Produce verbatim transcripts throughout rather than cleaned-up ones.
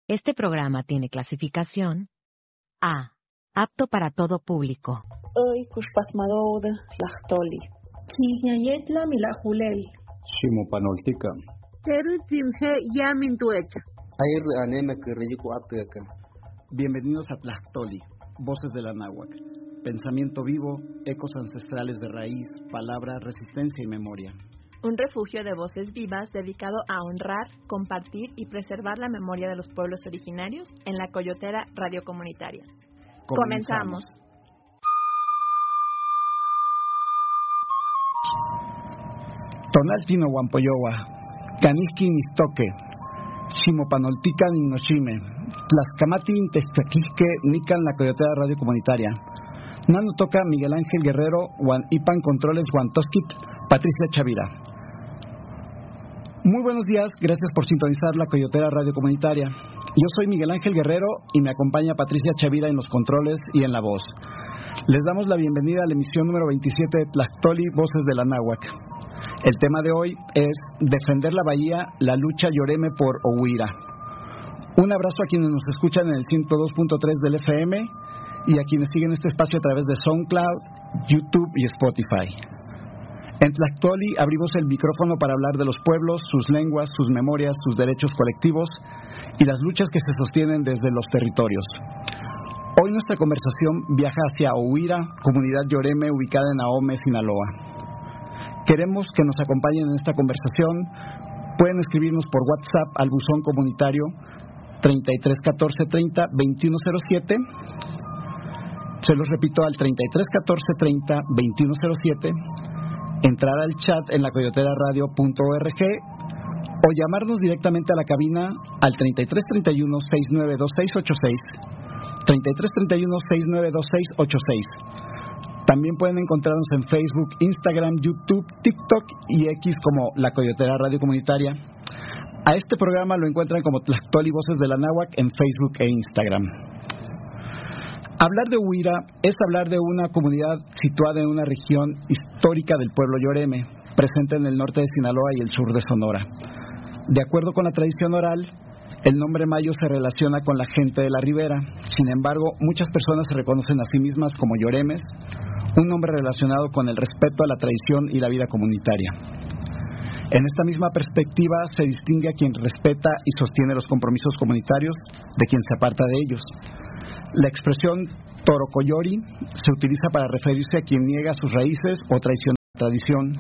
Este programa tiene clasificación A, apto para todo público. Hoy kushpatmadod lahtoli. Chiyayetla milahulel. Shimopanoltica. Teru timje yamintuecha. Ayer aneme que reyiku apteca. Bienvenidos a Tlachtoli, Voces de la Náhuac. Pensamiento vivo, ecos ancestrales de raíz, palabra, resistencia y memoria. Un refugio de voces vivas dedicado a honrar, compartir y preservar la memoria de los pueblos originarios en la Coyotera Radio Comunitaria. Comenzamos. Tonaltino Huampoyowa, Canizqui Nistoque, Ximopanoltica Ninoxime, Tlaxcamati Intextequisque Nican la Coyotera Radio Comunitaria. Nano toca Miguel Ángel Guerrero, Juan Ipan Controles Guantosquit, Patricia Chavira. Muy buenos días, gracias por sintonizar la Coyotera Radio Comunitaria. Yo soy Miguel Ángel Guerrero y me acompaña Patricia Chavira en los controles y en la voz. Les damos la bienvenida a la emisión número veintisiete de Tlachtoli, Voces de la Náhuac. El tema de hoy es Defender la Bahía, la lucha Yoreme por Ohuira. Un abrazo a quienes nos escuchan en el ciento dos punto tres del F M y a quienes siguen este espacio a través de SoundCloud, YouTube y Spotify. En Tlachtoli abrimos el micrófono para hablar de los pueblos, sus lenguas, sus memorias, sus derechos colectivos y las luchas que se sostienen desde los territorios. Hoy nuestra conversación viaja hacia Ohuira, comunidad yoreme ubicada en Ahome, Sinaloa. Queremos que nos acompañen en esta conversación. Pueden escribirnos por WhatsApp al buzón comunitario treinta y tres catorce treinta veintiuno cero siete. Se los repito, al treinta y tres catorce treinta veintiuno cero siete. Entrar al chat en la coyotera radio punto org o llamarnos directamente a la cabina al treinta y tres treinta y uno sesenta y nueve veintiséis ochenta y seis, treinta y tres treinta y uno sesenta y nueve veintiséis ochenta y seis. También pueden encontrarnos en Facebook, Instagram, YouTube, TikTok y X como La Coyotera Radio Comunitaria. A este programa lo encuentran como Tlachtoli Voces de la Náhuac en Facebook e Instagram. Hablar de Ohuira es hablar de una comunidad situada en una región histórica del pueblo yoreme, presente en el norte de Sinaloa y el sur de Sonora. De acuerdo con la tradición oral, el nombre mayo se relaciona con la gente de la ribera. Sin embargo, muchas personas se reconocen a sí mismas como yoremes, un nombre relacionado con el respeto a la tradición y la vida comunitaria. En esta misma perspectiva se distingue a quien respeta y sostiene los compromisos comunitarios de quien se aparta de ellos. La expresión torocoyori se utiliza para referirse a quien niega sus raíces o traiciona la tradición.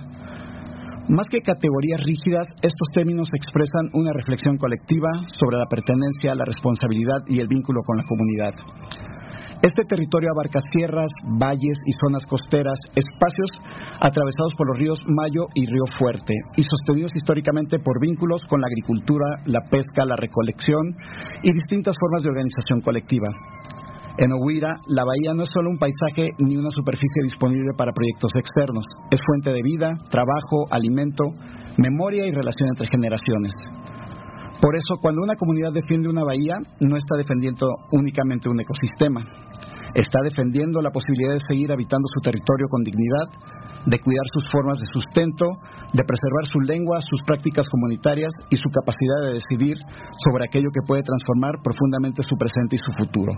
Más que categorías rígidas, estos términos expresan una reflexión colectiva sobre la pertenencia, la responsabilidad y el vínculo con la comunidad. Este territorio abarca sierras, valles y zonas costeras, espacios atravesados por los ríos Mayo y Río Fuerte y sostenidos históricamente por vínculos con la agricultura, la pesca, la recolección y distintas formas de organización colectiva. En Ohuira, la bahía no es solo un paisaje ni una superficie disponible para proyectos externos, es fuente de vida, trabajo, alimento, memoria y relación entre generaciones. Por eso, cuando una comunidad defiende una bahía, no está defendiendo únicamente un ecosistema. Está defendiendo la posibilidad de seguir habitando su territorio con dignidad, de cuidar sus formas de sustento, de preservar su lengua, sus prácticas comunitarias y su capacidad de decidir sobre aquello que puede transformar profundamente su presente y su futuro.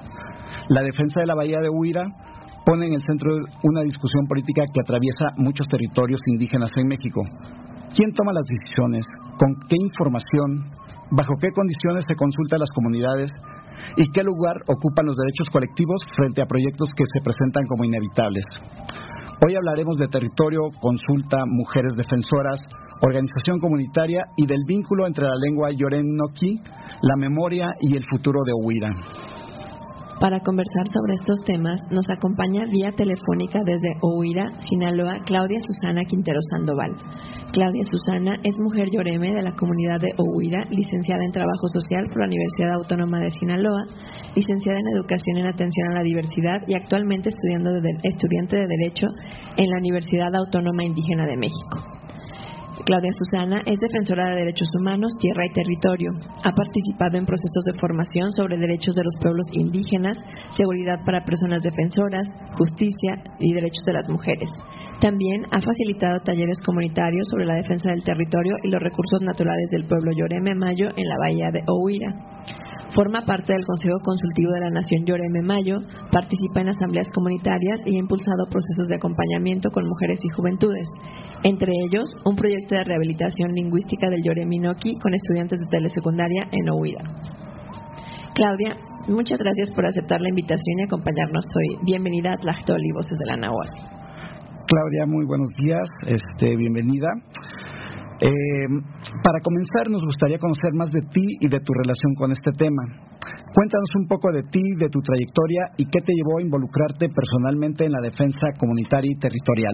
La defensa de la bahía de Ohuira pone en el centro una discusión política que atraviesa muchos territorios indígenas en México. ¿Quién toma las decisiones? ¿Con qué información? ¿Bajo qué condiciones se consulta a las comunidades? ¿Y qué lugar ocupan los derechos colectivos frente a proyectos que se presentan como inevitables? Hoy hablaremos de territorio, consulta, mujeres defensoras, organización comunitaria y del vínculo entre la lengua yorem-noqui, la memoria y el futuro de Ohuira. Para conversar sobre estos temas, nos acompaña vía telefónica desde Ohuira, Sinaloa, Claudia Susana Quintero Sandoval. Claudia Susana es mujer yoreme de la comunidad de Ohuira, licenciada en Trabajo Social por la Universidad Autónoma de Sinaloa, licenciada en Educación en Atención a la Diversidad y actualmente estudiando de, estudiante de Derecho en la Universidad Autónoma Indígena de México. Claudia Susana es defensora de derechos humanos, tierra y territorio. Ha participado en procesos de formación sobre derechos de los pueblos indígenas, seguridad para personas defensoras, justicia y derechos de las mujeres. También ha facilitado talleres comunitarios sobre la defensa del territorio y los recursos naturales del pueblo Yoreme Mayo en la bahía de Ohuira. Forma parte del Consejo Consultivo de la Nación Yoreme Mayo, participa en asambleas comunitarias y ha impulsado procesos de acompañamiento con mujeres y juventudes, entre ellos un proyecto de rehabilitación lingüística del Yoreme Inoki con estudiantes de telesecundaria en Ohuira. Claudia, muchas gracias por aceptar la invitación y acompañarnos hoy. Bienvenida a Tlachtoli, Voces de la Nahuatl. Claudia, muy buenos días, este, bienvenida. Eh, para comenzar, nos gustaría conocer más de ti y de tu relación con este tema. Cuéntanos un poco de ti, de tu trayectoria y qué te llevó a involucrarte personalmente en la defensa comunitaria y territorial.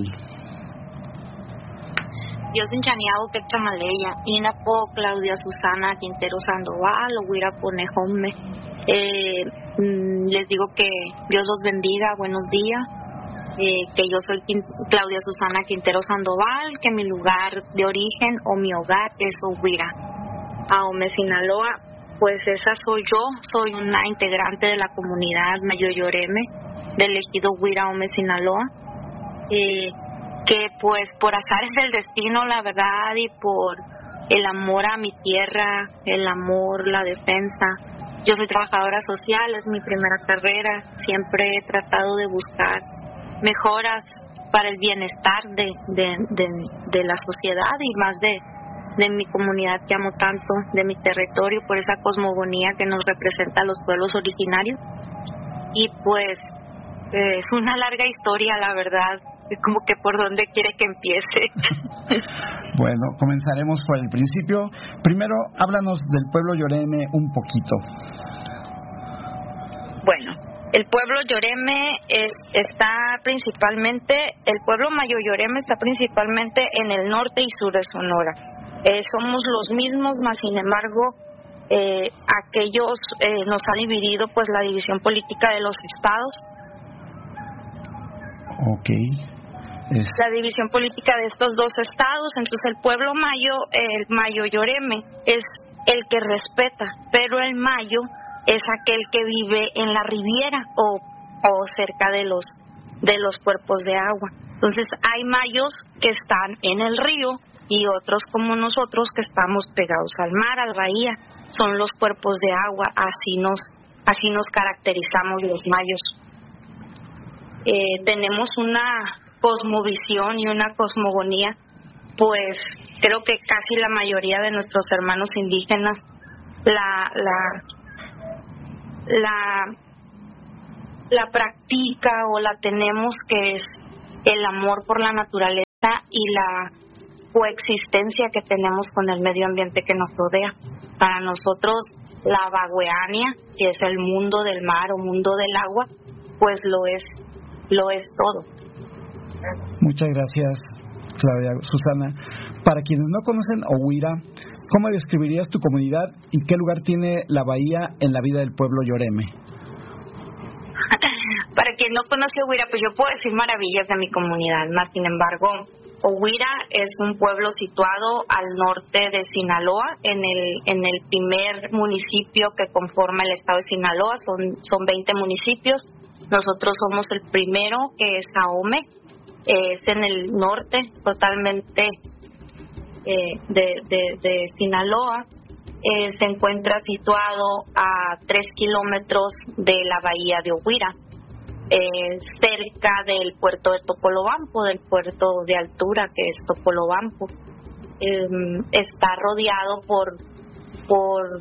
Yo soy Chaniago que chamaleya, Inapo Claudia Susana Quintero Sandoval, o Huira Ponejome. Eh, les digo que Dios los bendiga, buenos días. Eh, que yo soy Claudia Susana Quintero Sandoval, que mi lugar de origen o mi hogar es Ohuira, Ahome, Sinaloa. Pues esa soy yo, soy una integrante de la comunidad Mayo Yoreme del ejido Ohuira, Ahome, Sinaloa, eh, que pues por azares del destino, la verdad, y por el amor a mi tierra, el amor, la defensa. Yo soy trabajadora social, es mi primera carrera, siempre he tratado de buscar mejoras para el bienestar de, de, de, de la sociedad y más de, de mi comunidad que amo tanto, de mi territorio, por esa cosmogonía que nos representa a los pueblos originarios. Y pues eh, es una larga historia, la verdad, como que por dónde quiere que empiece. Bueno, comenzaremos por el principio. Primero, háblanos del pueblo Yoreme un poquito. Bueno, el pueblo Yoreme es, está principalmente, el pueblo Mayo Yoreme está principalmente en el norte y sur de Sonora. Eh, somos los mismos, más sin embargo, eh, aquellos eh, nos ha dividido pues la división política de los estados. Ok. Es... La división política de estos dos estados, entonces el pueblo Mayo, el Mayo Yoreme es el que respeta, pero el Mayo es aquel que vive en la riviera o, o cerca de los de los cuerpos de agua. Entonces hay mayos que están en el río y otros como nosotros que estamos pegados al mar, a la bahía. Son los cuerpos de agua, así nos así nos caracterizamos los mayos. Eh, tenemos una cosmovisión y una cosmogonía, pues creo que casi la mayoría de nuestros hermanos indígenas la la la la practica o la tenemos, que es el amor por la naturaleza y la coexistencia que tenemos con el medio ambiente que nos rodea. Para nosotros la Bagueania, que es el mundo del mar o mundo del agua, pues lo es lo es todo. Muchas gracias, Claudia Susana. Para quienes no conocen Ohuira, ¿cómo describirías tu comunidad y qué lugar tiene la bahía en la vida del pueblo Yoreme? Para quien no conoce Ohuira, pues yo puedo decir maravillas de mi comunidad, más sin embargo, Ohuira es un pueblo situado al norte de Sinaloa, en el en el primer municipio que conforma el estado de Sinaloa. Son, son veinte municipios, nosotros somos el primero, que es Ahome, eh, es en el norte, totalmente eh, de, de, de Sinaloa. Eh, se encuentra situado a tres kilómetros de la bahía de Ohuira, eh, cerca del puerto de Topolobampo, del puerto de altura que es Topolobampo. Eh, está rodeado por por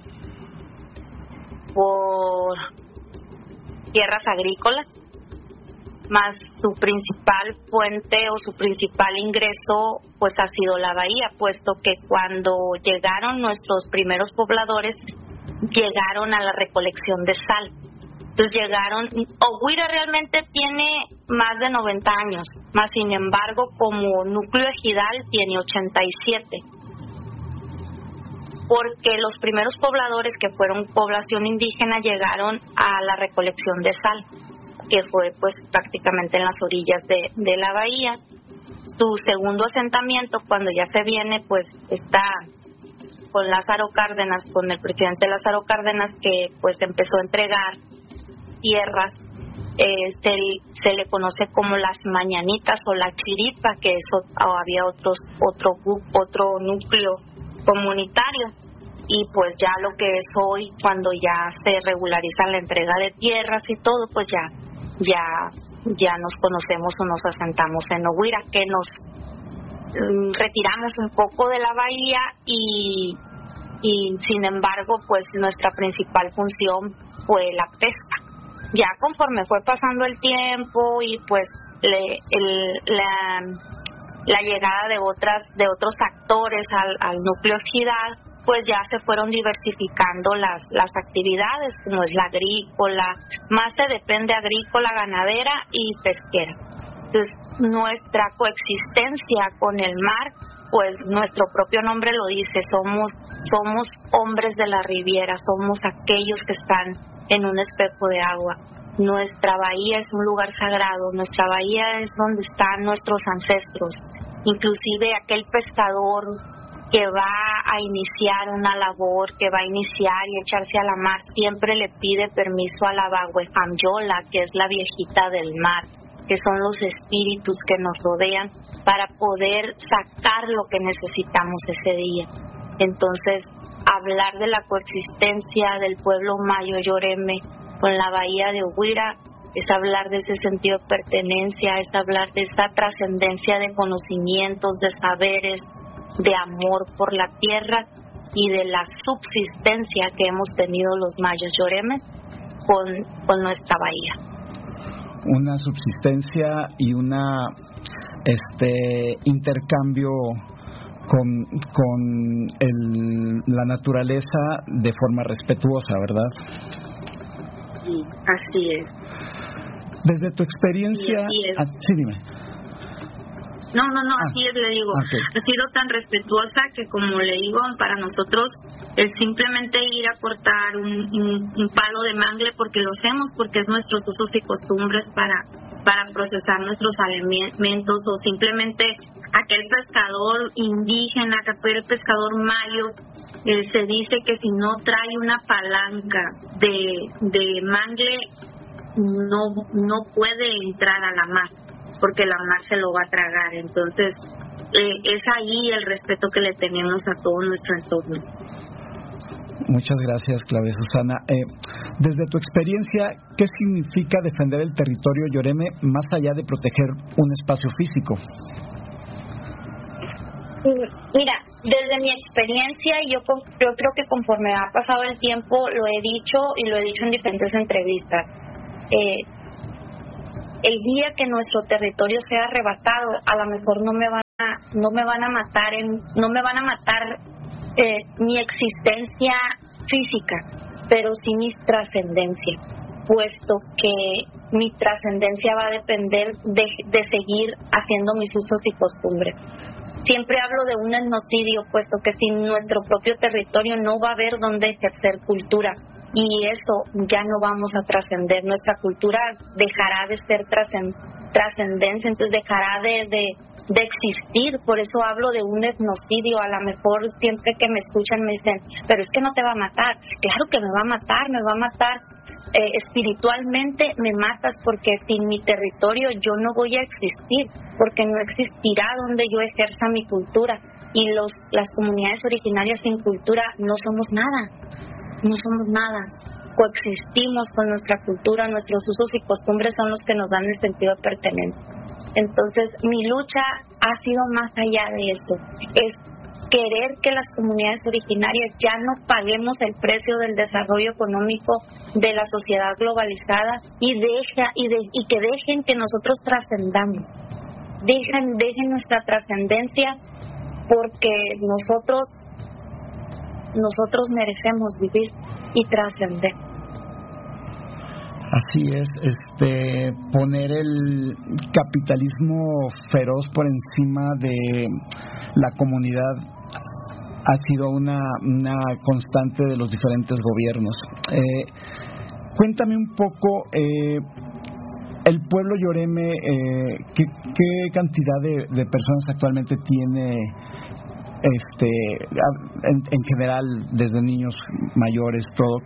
por tierras agrícolas, más su principal fuente o su principal ingreso pues ha sido la bahía, puesto que cuando llegaron nuestros primeros pobladores llegaron a la recolección de sal. Entonces llegaron, Ohuira realmente tiene más de noventa años, más sin embargo como núcleo ejidal tiene ochenta y siete, porque los primeros pobladores que fueron población indígena llegaron a la recolección de sal, que fue pues prácticamente en las orillas de, de la bahía. Su segundo asentamiento, cuando ya se viene, pues está con Lázaro Cárdenas, con el presidente Lázaro Cárdenas, que pues empezó a entregar tierras, eh, se, se le conoce como las mañanitas o la chiripa, que eso, o había otros otro otro núcleo comunitario. y pues ya lo que es hoy, cuando ya se regulariza la entrega de tierras y todo, pues ya ya ya nos conocemos o nos asentamos en Oguira, que nos mm, retiramos un poco de la bahía y y sin embargo pues nuestra principal función fue la pesca. Ya conforme fue pasando el tiempo y pues le, el, la la llegada de otras de otros actores al, al núcleo ejidal, pues ya se fueron diversificando las las actividades, como es la agrícola, más se depende agrícola, ganadera y pesquera. Entonces, nuestra coexistencia con el mar, pues nuestro propio nombre lo dice, somos somos hombres de la riviera, somos aquellos que están en un espejo de agua. Nuestra bahía es un lugar sagrado, nuestra bahía es donde están nuestros ancestros. Inclusive aquel pescador que va a iniciar una labor, que va a iniciar y echarse a la mar, siempre le pide permiso a la Bahuejamyola, que es la viejita del mar, que son los espíritus que nos rodean, para poder sacar lo que necesitamos ese día. Entonces, hablar de la coexistencia del pueblo mayo Yoreme con la bahía de Oguira es hablar de ese sentido de pertenencia, es hablar de esa trascendencia de conocimientos, de saberes, de amor por la tierra y de la subsistencia que hemos tenido los mayos Yoremes con, con nuestra bahía. Una subsistencia y una este intercambio con, con el, la naturaleza de forma respetuosa, ¿verdad? Sí, así es. Desde tu experiencia... Sí, así es. Ah, sí, dime. No, no, no, ah, así es, le digo. Okay. Ha sido tan respetuosa que, como le digo, para nosotros el simplemente ir a cortar un, un, un palo de mangle, porque lo hacemos, porque es nuestros usos y costumbres para, para procesar nuestros alimentos, o simplemente aquel pescador indígena, aquel pescador mayo, eh, se dice que si no trae una palanca de, de mangle, no, no puede entrar a la mar, porque la mar se lo va a tragar. Entonces, eh, es ahí el respeto que le tenemos a todo nuestro entorno. Muchas gracias, Claudia Susana. Eh, desde tu experiencia, ¿qué significa defender el territorio Yoreme más allá de proteger un espacio físico? Mira, desde mi experiencia, yo, yo creo que conforme ha pasado el tiempo, lo he dicho y lo he dicho en diferentes entrevistas. Eh, el día que nuestro territorio sea arrebatado, a lo mejor no me van a, no me van a matar, en, no me van a matar eh, mi existencia física, pero sí mi trascendencia, puesto que mi trascendencia va a depender de, de seguir haciendo mis usos y costumbres. Siempre hablo de un etnocidio, puesto que sin nuestro propio territorio no va a haber donde ejercer cultura. Y eso ya no vamos a trascender, nuestra cultura dejará de ser trascendencia, entonces dejará de, de, de existir. Por eso hablo de un etnocidio. A lo mejor siempre que me escuchan me dicen, pero es que no te va a matar. Claro que me va a matar, me va a matar eh, espiritualmente, me matas, porque sin mi territorio yo no voy a existir, porque no existirá donde yo ejerza mi cultura. Y los las comunidades originarias sin cultura no somos nada. No somos nada, coexistimos con nuestra cultura, nuestros usos y costumbres son los que nos dan el sentido de pertenencia. Entonces, mi lucha ha sido más allá de eso, es querer que las comunidades originarias ya no paguemos el precio del desarrollo económico de la sociedad globalizada y deja y, de, y que dejen que nosotros trascendamos, dejen, dejen nuestra trascendencia, porque nosotros nosotros merecemos vivir y trascender. Así es, este poner el capitalismo feroz por encima de la comunidad ha sido una, una constante de los diferentes gobiernos. Eh, cuéntame un poco, eh, el pueblo Yoreme, eh, ¿qué, qué cantidad de, de personas actualmente tiene? Este, en, en general, desde niños, mayores, todo.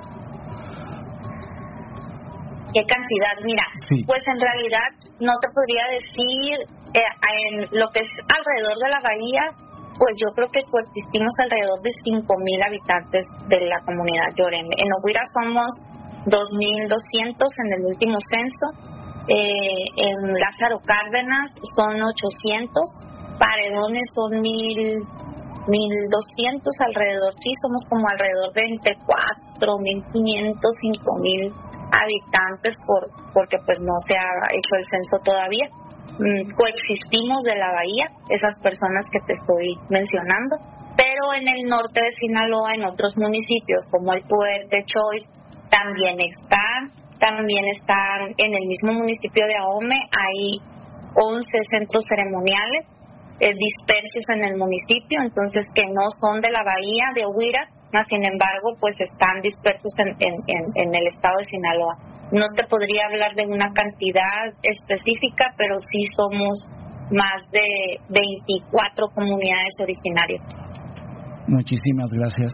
¿Qué cantidad? Mira, sí. Pues en realidad no te podría decir, eh, en lo que es alrededor de la bahía, pues yo creo que coexistimos alrededor de cinco mil habitantes de la comunidad Yoreme. En Oguira somos dos mil doscientos en el último censo, eh, en Lázaro Cárdenas son ochocientos, Paredones son mil, mil doscientos alrededor, sí, somos como alrededor de entre cuatro mil quinientos, cinco mil habitantes por, porque pues no se ha hecho el censo todavía. Mm, coexistimos de la bahía, esas personas que te estoy mencionando, pero en el norte de Sinaloa, en otros municipios como el Puerte, Choix, también están, también están en el mismo municipio de Ahome, hay once centros ceremoniales eh, dispersos en el municipio, entonces que no son de la bahía de Oguira, mas sin embargo pues están dispersos en, en, en, en el estado de Sinaloa. No te podría hablar de una cantidad específica, pero sí somos más de veinticuatro comunidades originarias. Muchísimas gracias.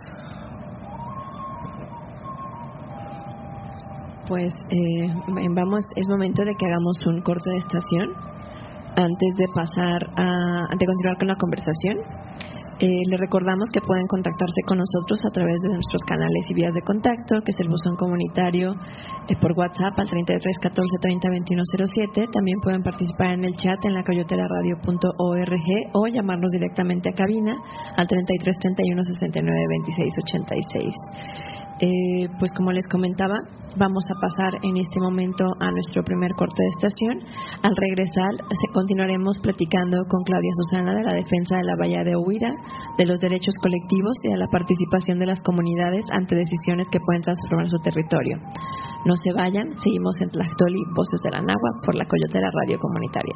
Pues eh, vamos, es momento de que hagamos un corte de estación antes de pasar a, de continuar con la conversación. Eh, les recordamos que pueden contactarse con nosotros a través de nuestros canales y vías de contacto, que es el buzón comunitario eh, por WhatsApp al treinta y tres catorce treinta veintiuno cero siete. También pueden participar en el chat en la coyotera radio punto org o llamarnos directamente a cabina al treinta y tres treinta y uno sesenta y nueve veintiséis ochenta y seis. Eh, pues como les comentaba, vamos a pasar en este momento a nuestro primer corte de estación. Al regresar continuaremos platicando con Claudia Susana de la defensa de la bahía de Oguira, de los derechos colectivos y de la participación de las comunidades ante decisiones que pueden transformar su territorio. No se vayan, seguimos en Tlactoli, Voces de la Náhuatl, por la Coyotera Radio Comunitaria.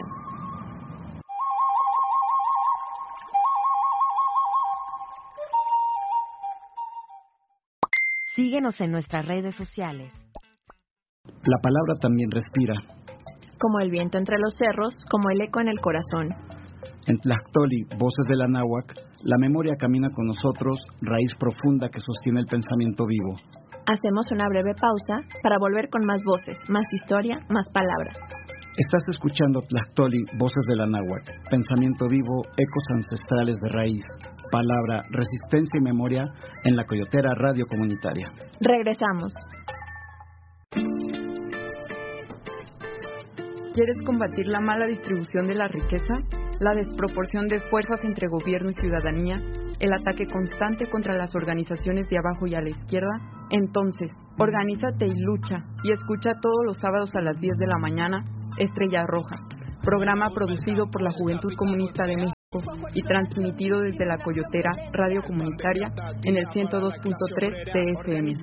Síguenos en nuestras redes sociales. La palabra también respira. Como el viento entre los cerros, como el eco en el corazón. En Tlactoli, Voces de la Náhuatl, la memoria camina con nosotros, raíz profunda que sostiene el pensamiento vivo. Hacemos una breve pausa para volver con más voces, más historia, más palabras. Estás escuchando Tlactoli, Voces de la Náhuatl, pensamiento vivo, ecos ancestrales de raíz, palabra, resistencia y memoria en la Coyotera Radio Comunitaria. Regresamos. ¿Quieres combatir la mala distribución de la riqueza, la desproporción de fuerzas entre gobierno y ciudadanía, el ataque constante contra las organizaciones de abajo y a la izquierda? Entonces, organízate y lucha, y escucha todos los sábados a las diez de la mañana Estrella Roja, programa producido por la Juventud Comunista de México y transmitido desde la Coyotera Radio Comunitaria en el ciento dos punto tres de F M.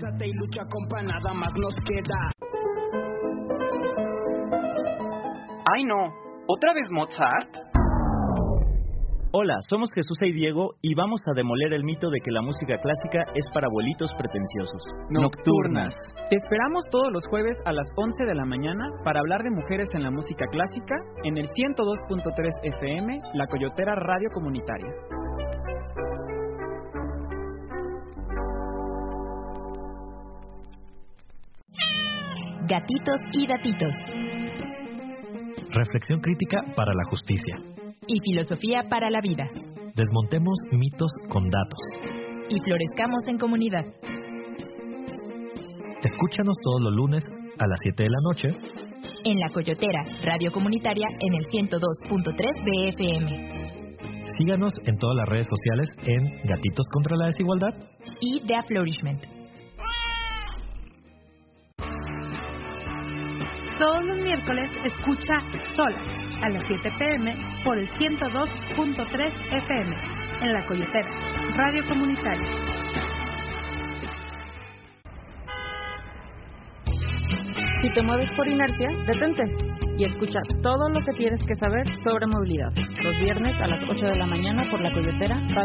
¡Ay no! ¿Otra vez Mozart? Hola, somos Jesús y Diego y vamos a demoler el mito de que la música clásica es para abuelitos pretenciosos. Nocturnas. Te esperamos todos los jueves a las once de la mañana para hablar de mujeres en la música clásica en el ciento dos punto tres F M, la Coyotera Radio Comunitaria. Gatitos y datitos. Reflexión crítica para la justicia. Y filosofía para la vida. Desmontemos mitos con datos. Y florezcamos en comunidad. Escúchanos todos los lunes a las siete de la noche. En la Coyotera Radio Comunitaria en el ciento dos punto tres de F M. Síganos en todas las redes sociales en Gatitos contra la Desigualdad y The Flourishment. Todos los miércoles escucha Solas a las siete pe eme por el ciento dos punto tres F M en la Coyotera Radio Comunitaria. Si te mueves por inercia, detente y escucha todo lo que tienes que saber sobre movilidad. Los viernes a las ocho de la mañana por la Coyotera Radio